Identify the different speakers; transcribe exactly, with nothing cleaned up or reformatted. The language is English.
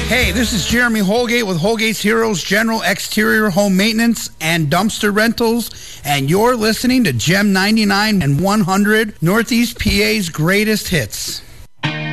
Speaker 1: Hey, this is Jeremy Holgate with Holgate's Heroes General Exterior Home Maintenance and Dumpster Rentals, and you're listening to Gem ninety-nine and one hundred, Northeast P A's greatest hits.